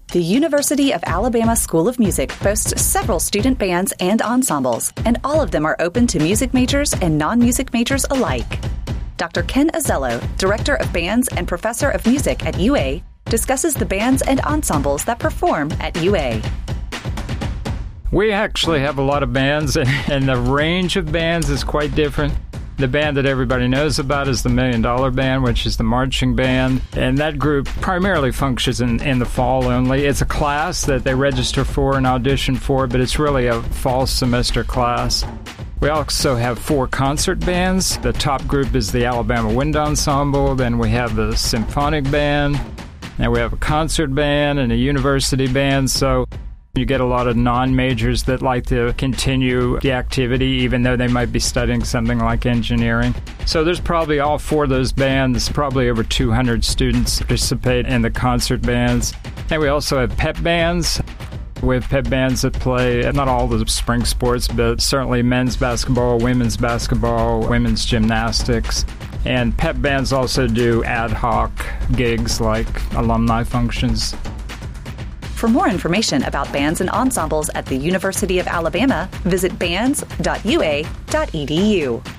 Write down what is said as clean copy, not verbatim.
The University of Alabama School of Music boasts several student bands and ensembles, and all of them are open to music majors and non-music majors alike. Dr. Ken Azello, Director of Bands and Professor of Music at UA, discusses the bands and ensembles that perform at UA. We actually have a lot of bands, and the range of bands is quite different. The band that everybody knows about is the $1 Million Band, which is the marching band. And that group primarily functions in the fall only. It's a class that they register for and audition for, but it's really a fall semester class. We also have 4 concert bands. The top group is the Alabama Wind Ensemble. Then we have the Symphonic Band. And we have a concert band and a university band. So you get a lot of non-majors that like to continue the activity, even though they might be studying something like engineering. So there's probably all 4 of those bands, probably over 200 students participate in the concert bands. And we also have pep bands. We have pep bands that play not all the spring sports, but certainly men's basketball, women's gymnastics. And pep bands also do ad hoc gigs like alumni functions. For more information about bands and ensembles at the University of Alabama, visit bands.ua.edu.